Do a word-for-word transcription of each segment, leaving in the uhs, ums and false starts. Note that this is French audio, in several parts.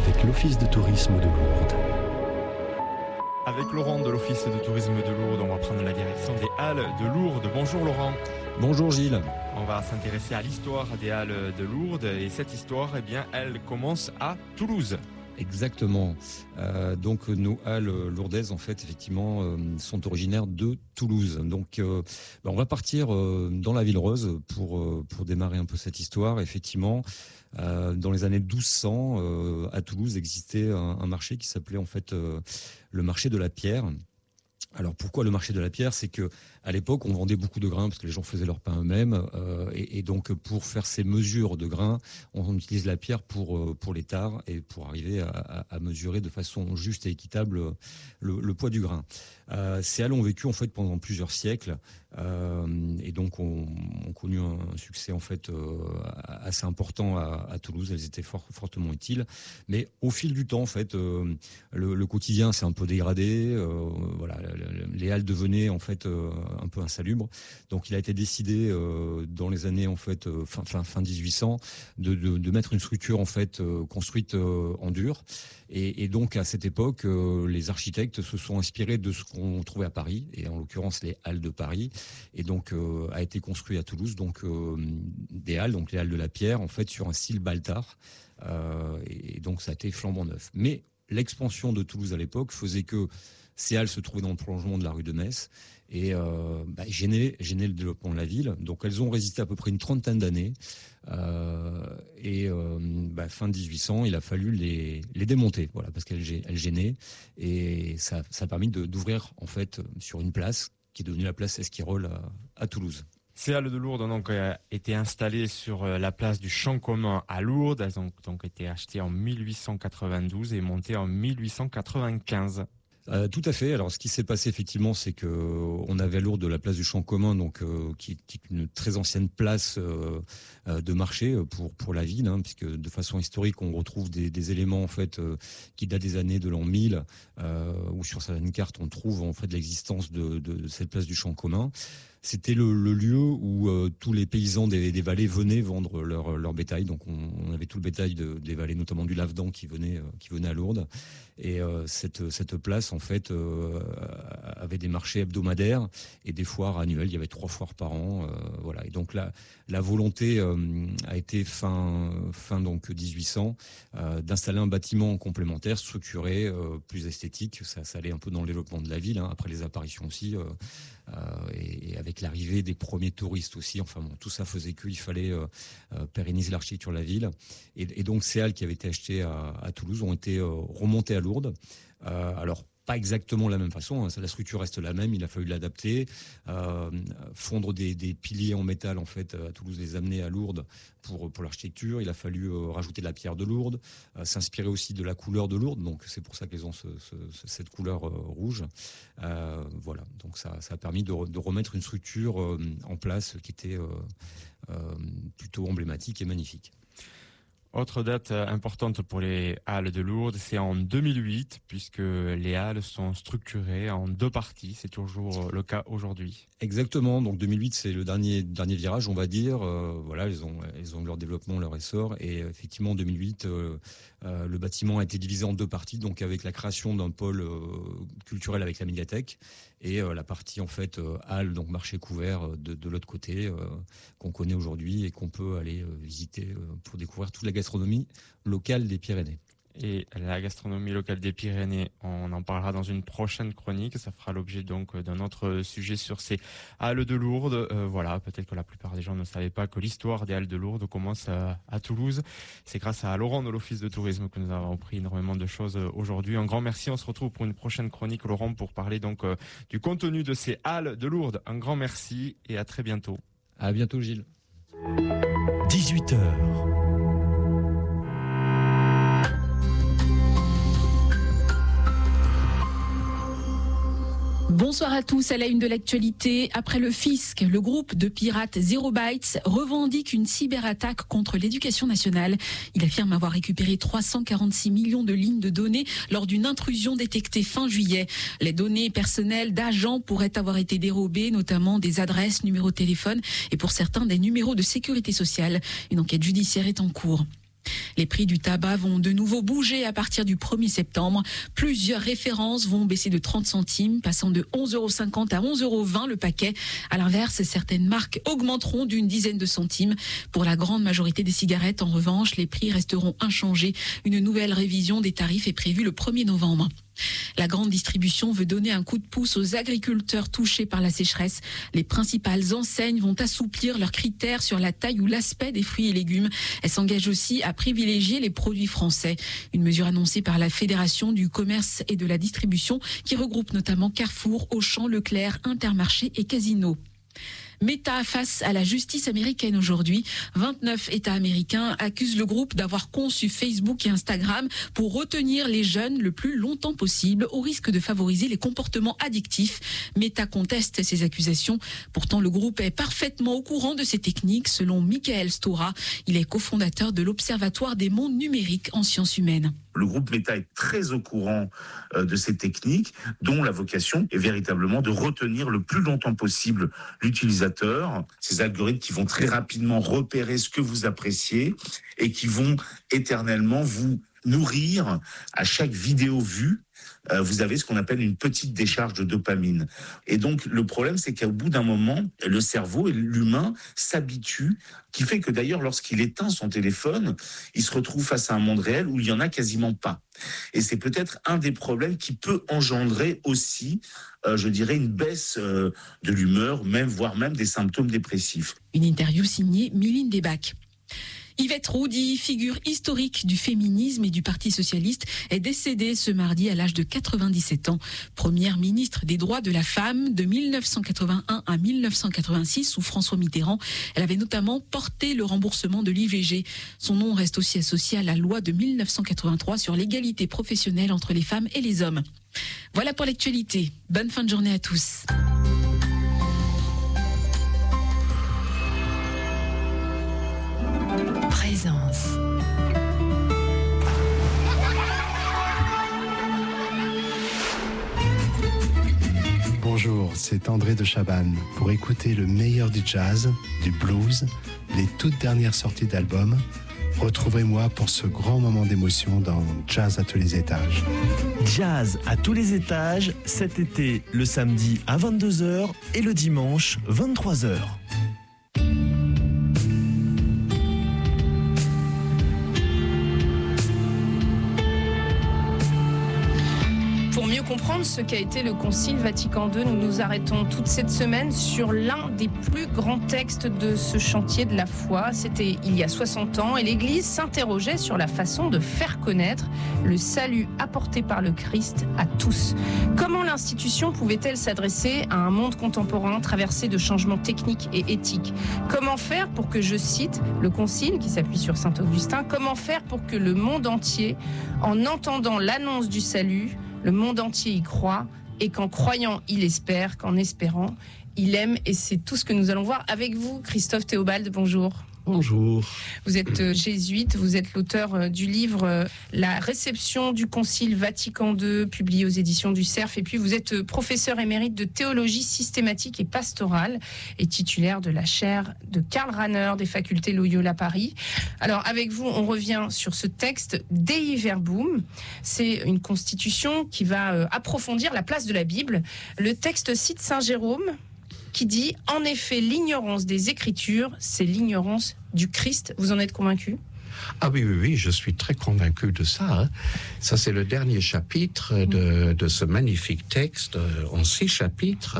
avec l'Office de tourisme de Lourdes. Avec Laurent de l'Office de tourisme de Lourdes, on va prendre la direction des Halles de Lourdes. Bonjour Laurent. Bonjour Gilles. On va s'intéresser à l'histoire des Halles de Lourdes et cette histoire, eh bien, elle commence à Toulouse. Exactement. Euh, donc nos halles lourdaises, en fait, effectivement, euh, sont originaires de Toulouse. Donc, euh, ben, on va partir euh, dans la Ville Rose pour euh, pour démarrer un peu cette histoire. Effectivement, euh, dans les années douze cents, euh, à Toulouse existait un, un marché qui s'appelait en fait euh, le marché de la pierre. Alors pourquoi le marché de la pierre? C'est que à l'époque on vendait beaucoup de grains parce que les gens faisaient leur pain eux-mêmes euh, et, et donc pour faire ces mesures de grains, on utilise la pierre pour pour les tares et pour arriver à, à, à mesurer de façon juste et équitable le, le poids du grain. Euh, ces halles ont vécu en fait pendant plusieurs siècles euh, et donc ont, ont connu un succès en fait euh, assez important à, à Toulouse. Elles étaient fort, fortement utiles, mais au fil du temps en fait euh, le, le quotidien s'est un peu dégradé. Euh, voilà. Les halles devenaient en fait euh, un peu insalubres. Donc il a été décidé euh, dans les années en fait euh, fin fin fin dix-huit cents de, de de mettre une structure en fait euh, construite euh, en dur. Et, et donc à cette époque, euh, les architectes se sont inspirés de ce qu'on trouvait à Paris et en l'occurrence les halles de Paris. Et donc euh, a été construit à Toulouse donc euh, des halles, donc les halles de la pierre en fait sur un style Baltard. Euh, et, et donc ça a été flambant neuf. Mais l'expansion de Toulouse à l'époque faisait que ces halles se trouvaient dans le prolongement de la rue de Metz et euh, bah, gênaient, gênaient le développement de la ville. Donc elles ont résisté à peu près une trentaine d'années. Euh, et euh, bah, fin dix-huit cents, il a fallu les, les démonter, voilà, parce qu'elles elles gênaient. Et ça, ça a permis de, d'ouvrir en fait sur une place qui est devenue la place Esquirol à, à Toulouse. Ces halles de Lourdes ont donc euh, été installées sur euh, la place du Champ commun à Lourdes. Elles ont donc été achetées en mille huit cent quatre-vingt-douze et montées en mille huit cent quatre-vingt-quinze. Euh, tout à fait. Alors, ce qui s'est passé effectivement, c'est que on avait à Lourdes la place du Champ commun, donc euh, qui, qui est une très ancienne place euh, de marché pour pour la ville, hein, puisque de façon historique, on retrouve des, des éléments en fait euh, qui datent des années de l'an mille, euh, où sur certaines cartes on trouve en fait l'existence de, de, de cette place du Champ commun. C'était le, le lieu où euh, tous les paysans des, des vallées venaient vendre leur, leur bétail. Donc on, on avait tout le bétail de, des vallées, notamment du Lavedan, qui venait, euh, qui venait à Lourdes. Et euh, cette, cette place, en fait, euh, avait des marchés hebdomadaires et des foires annuelles. Il y avait trois foires par an. Euh, voilà. Et donc la, la volonté euh, a été fin, fin donc dix-huit cents euh, d'installer un bâtiment complémentaire, structuré, euh, plus esthétique. Ça, ça allait un peu dans le développement de la ville, hein, après les apparitions aussi. Euh, Euh, et, et avec l'arrivée des premiers touristes aussi, enfin bon, tout ça faisait qu'il fallait euh, euh, pérenniser l'architecture de la ville. Et, et donc ces halles qui avaient été achetées à, à Toulouse ont été euh, remontées à Lourdes. Euh, alors pas exactement de la même façon, hein, la structure reste la même, il a fallu l'adapter, euh, fondre des, des piliers en métal en fait à Toulouse, les amener à Lourdes pour pour l'architecture. Il a fallu euh, rajouter de la pierre de Lourdes, euh, s'inspirer aussi de la couleur de Lourdes, donc c'est pour ça qu'elles ont ce, ce, cette couleur euh, rouge. Euh, voilà, donc ça, ça a permis de, de remettre une structure euh, en place qui était euh, euh, plutôt emblématique et magnifique. Autre date importante pour les halles de Lourdes, c'est en deux mille huit, puisque les halles sont structurées en deux parties. C'est toujours le cas aujourd'hui. Exactement. Donc deux mille huit, c'est le dernier dernier virage, on va dire. Euh, voilà, ils ont ils ont leur développement, leur essor. Et effectivement, en deux mille huit, euh, euh, le bâtiment a été divisé en deux parties. Donc avec la création d'un pôle euh, culturel avec la médiathèque et euh, la partie en fait euh, halle, donc marché couvert de, de l'autre côté, euh, qu'on connaît aujourd'hui et qu'on peut aller euh, visiter euh, pour découvrir toute la gastronomie locale des Pyrénées. Et la gastronomie locale des Pyrénées, on en parlera dans une prochaine chronique. Ça fera l'objet donc d'un autre sujet sur ces halles de Lourdes. Euh, voilà, peut-être que la plupart des gens ne savaient pas que l'histoire des halles de Lourdes commence à, à Toulouse. C'est grâce à Laurent de l'Office de tourisme que nous avons appris énormément de choses aujourd'hui. Un grand merci. On se retrouve pour une prochaine chronique, Laurent, pour parler donc euh, du contenu de ces halles de Lourdes. Un grand merci et à très bientôt. À bientôt, Gilles. dix-huit heures. Bonsoir à tous. À la une de l'actualité, après le fisc, le groupe de pirates Zero Bytes revendique une cyberattaque contre l'éducation nationale. Il affirme avoir récupéré trois cent quarante-six millions de lignes de données lors d'une intrusion détectée fin juillet. Les données personnelles d'agents pourraient avoir été dérobées, notamment des adresses, numéros de téléphone et pour certains des numéros de sécurité sociale. Une enquête judiciaire est en cours. Les prix du tabac vont de nouveau bouger à partir du premier septembre. Plusieurs références vont baisser de trente centimes, passant de onze euros cinquante à onze euros vingt le paquet. À l'inverse, certaines marques augmenteront d'une dizaine de centimes. Pour la grande majorité des cigarettes, en revanche, les prix resteront inchangés. Une nouvelle révision des tarifs est prévue le premier novembre. La grande distribution veut donner un coup de pouce aux agriculteurs touchés par la sécheresse. Les principales enseignes vont assouplir leurs critères sur la taille ou l'aspect des fruits et légumes. Elles s'engagent aussi à privilégier les produits français. Une mesure annoncée par la Fédération du commerce et de la distribution qui regroupe notamment Carrefour, Auchan, Leclerc, Intermarché et Casino. Meta face à la justice américaine aujourd'hui. vingt-neuf États américains accusent le groupe d'avoir conçu Facebook et Instagram pour retenir les jeunes le plus longtemps possible au risque de favoriser les comportements addictifs. Meta conteste ces accusations. Pourtant, le groupe est parfaitement au courant de ces techniques, selon Michael Stora. Il est cofondateur de l'Observatoire des mondes numériques en sciences humaines. Le groupe Meta est très au courant de ces techniques, dont la vocation est véritablement de retenir le plus longtemps possible l'utilisateur. Ces algorithmes qui vont très rapidement repérer ce que vous appréciez et qui vont éternellement vous nourrir à chaque vidéo vue. Euh, vous avez ce qu'on appelle une petite décharge de dopamine. Et donc, le problème, c'est qu'au bout d'un moment, le cerveau et l'humain s'habituent, qui fait que d'ailleurs, lorsqu'il éteint son téléphone, il se retrouve face à un monde réel où il n'y en a quasiment pas. Et c'est peut-être un des problèmes qui peut engendrer aussi, euh, je dirais, une baisse euh, de l'humeur, même, voire même des symptômes dépressifs. Une interview signée Mylène Debac. Yvette Roudy, figure historique du féminisme et du Parti socialiste, est décédée ce mardi à l'âge de quatre-vingt-dix-sept ans. Première ministre des droits de la femme de mille neuf cent quatre-vingt-un à mille neuf cent quatre-vingt-six sous François Mitterrand. Elle avait notamment porté le remboursement de l'I V G. Son nom reste aussi associé à la loi de mille neuf cent quatre-vingt-trois sur l'égalité professionnelle entre les femmes et les hommes. Voilà pour l'actualité. Bonne fin de journée à tous. Présence. Bonjour, c'est André de Chabannes. Pour écouter le meilleur du jazz, du blues, les toutes dernières sorties d'albums, retrouvez-moi pour ce grand moment d'émotion dans Jazz à tous les étages. Jazz à tous les étages, cet été, le samedi à vingt-deux heures et le dimanche vingt-trois heures. Pour mieux comprendre ce qu'a été le Concile Vatican deux, nous nous arrêtons toute cette semaine sur l'un des plus grands textes de ce chantier de la foi. C'était il y a soixante ans et l'Église s'interrogeait sur la façon de faire connaître le salut apporté par le Christ à tous. Comment l'institution pouvait-elle s'adresser à un monde contemporain traversé de changements techniques et éthiques? Comment faire pour que, je cite le Concile qui s'appuie sur saint Augustin, comment faire pour que le monde entier, en entendant l'annonce du salut, le monde entier y croit, et qu'en croyant, il espère, qu'en espérant, il aime. Et c'est tout ce que nous allons voir avec vous, Christophe Théobald. Bonjour. Bonjour. Vous êtes jésuite, vous êtes l'auteur du livre La réception du Concile Vatican deux, publié aux éditions du Cerf, et puis vous êtes professeur émérite de théologie systématique et pastorale et titulaire de la chaire de Karl Rahner des facultés Loyola Paris. Alors avec vous, on revient sur ce texte Dei Verbum. C'est une constitution qui va approfondir la place de la Bible. Le texte cite saint Jérôme, qui dit « En effet, l'ignorance des Écritures, c'est l'ignorance du Christ ». Vous en êtes convaincu ? Ah oui, oui, oui, je suis très convaincu de ça. Hein. Ça, c'est le dernier chapitre de, de ce magnifique texte en six chapitres,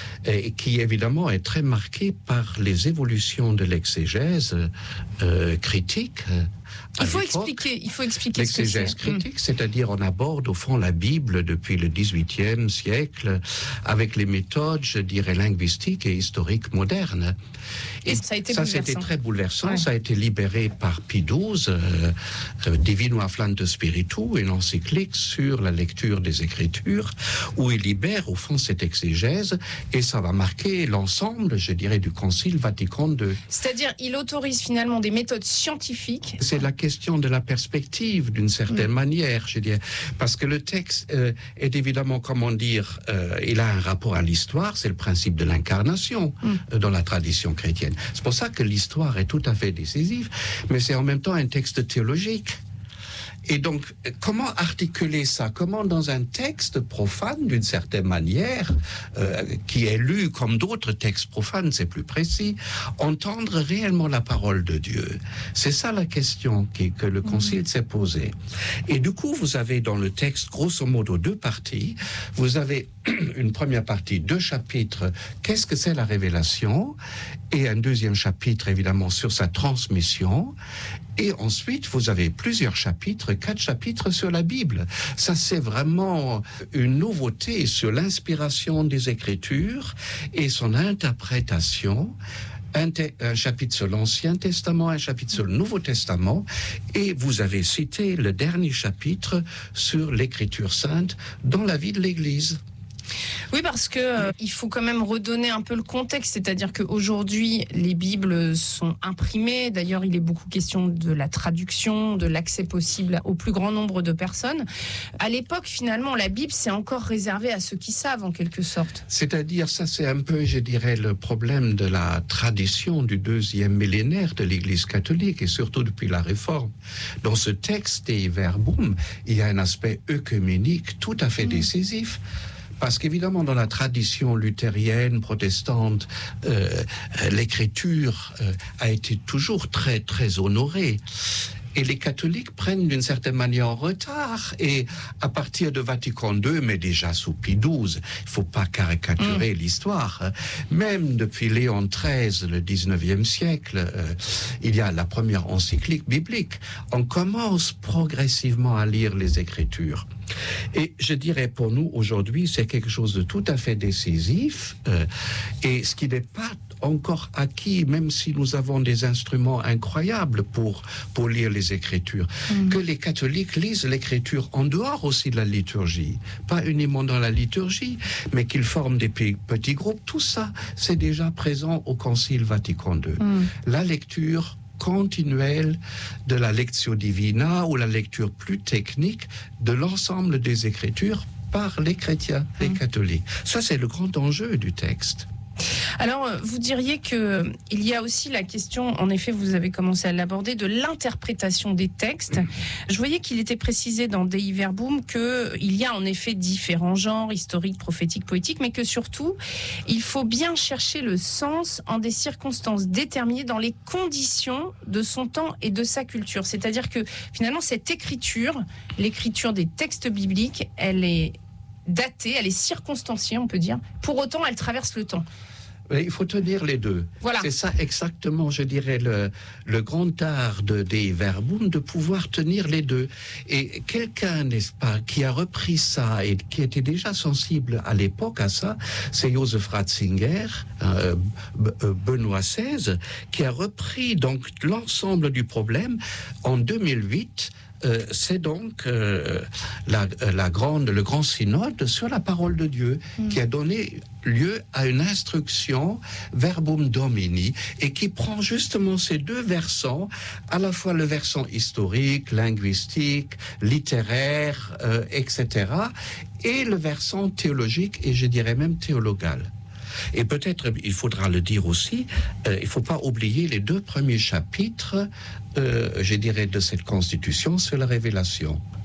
et qui évidemment est très marqué par les évolutions de l'exégèse euh, critique. Il faut expliquer, il faut expliquer ce que c'est. L'exégèse critique, c'est-à-dire on aborde au fond la Bible depuis le dix-huitième siècle avec les méthodes, je dirais, linguistiques et historiques modernes. Et, et ça a été ça, bouleversant. c'était très bouleversant. Ouais. Ça a été libéré par Pie douze, euh, euh, Divino Afflante Spiritu, une encyclique sur la lecture des Écritures, où il libère au fond cette exégèse, et ça va marquer l'ensemble, je dirais, du Concile Vatican deux. C'est-à-dire, il autorise finalement des méthodes scientifiques C'est c'est la question de la perspective, d'une certaine mmh. manière, je dirais. Parce que le texte euh, est évidemment, comment dire, euh, il a un rapport à l'histoire, c'est le principe de l'incarnation mmh. euh, dans la tradition chrétienne. C'est pour ça que l'histoire est tout à fait décisive, mais c'est en même temps un texte théologique. Et donc, comment articuler ça? Comment, dans un texte profane, d'une certaine manière, euh, qui est lu comme d'autres textes profanes, c'est plus précis, entendre réellement la parole de Dieu? C'est ça la question qui, que le Concile s'est posée. Et du coup, vous avez dans le texte, grosso modo, deux parties. Vous avez une première partie, deux chapitres, qu'est-ce que c'est la révélation? Et un deuxième chapitre, évidemment, sur sa transmission. Et ensuite, vous avez plusieurs chapitres, quatre chapitres sur la Bible. Ça, c'est vraiment une nouveauté sur l'inspiration des Écritures et son interprétation. Un, te- un chapitre sur l'Ancien Testament, un chapitre sur le Nouveau Testament. Et vous avez cité le dernier chapitre sur l'Écriture sainte dans la vie de l'Église. Oui, parce que euh, il faut quand même redonner un peu le contexte, c'est-à-dire qu'aujourd'hui, les Bibles sont imprimées. D'ailleurs, il est beaucoup question de la traduction, de l'accès possible au plus grand nombre de personnes. À l'époque, finalement, la Bible, c'est encore réservé à ceux qui savent, en quelque sorte. C'est-à-dire, ça, c'est un peu, je dirais, le problème de la tradition du deuxième millénaire de l'Église catholique, et surtout depuis la Réforme. Dans ce texte des Verbum, il y a un aspect œcuménique tout à fait mmh. décisif. Parce qu'évidemment, dans la tradition luthérienne, protestante, euh, l'écriture euh, a été toujours très, très honorée. Et les catholiques prennent d'une certaine manière en retard. Et à partir de Vatican deux, mais déjà sous Pie douze, il ne faut pas caricaturer mmh. l'histoire. Même depuis Léon treize, le dix-neuvième siècle, euh, il y a la première encyclique biblique. On commence progressivement à lire les Écritures. Et je dirais pour nous, aujourd'hui, c'est quelque chose de tout à fait décisif. Euh, et ce qui n'est pas encore acquis, même si nous avons des instruments incroyables pour, pour lire les Écritures, mmh. que les catholiques lisent l'Écriture en dehors aussi de la liturgie, pas uniquement dans la liturgie, mais qu'ils forment des petits groupes. Tout ça, c'est déjà présent au Concile Vatican deux. Mmh. La lecture continuelle de la Lectio Divina ou la lecture plus technique de l'ensemble des Écritures par les chrétiens, mmh. les catholiques. Ça, c'est le grand enjeu du texte. Alors, vous diriez que il y a aussi la question, en effet, vous avez commencé à l'aborder, de l'interprétation des textes. Je voyais qu'il était précisé dans Dei Verbum qu'il y a en effet différents genres, historiques, prophétiques, poétiques, mais que surtout, il faut bien chercher le sens en des circonstances déterminées dans les conditions de son temps et de sa culture. C'est-à-dire que, finalement, cette écriture, l'écriture des textes bibliques, elle est datée, elle est circonstanciée, on peut dire. Pour autant, elle traverse le temps. Il faut tenir les deux. Voilà. C'est ça exactement, je dirais, le, le grand art de Dei Verbum, de pouvoir tenir les deux. Et quelqu'un, n'est-ce pas, qui a repris ça et qui était déjà sensible à l'époque à ça, c'est Joseph Ratzinger, euh, Benoît seize, qui a repris donc l'ensemble du problème en deux mille huit. Euh, c'est donc euh, la, la grande, le grand synode sur la parole de Dieu mmh. qui a donné lieu à une instruction Verbum Domini et qui prend justement ces deux versants, à la fois le versant historique, linguistique, littéraire, euh, et cetera, et le versant théologique et je dirais même théologal. Et peut-être, il faudra le dire aussi, euh, il ne faut pas oublier les deux premiers chapitres, euh, je dirais, de cette Constitution sur la révélation.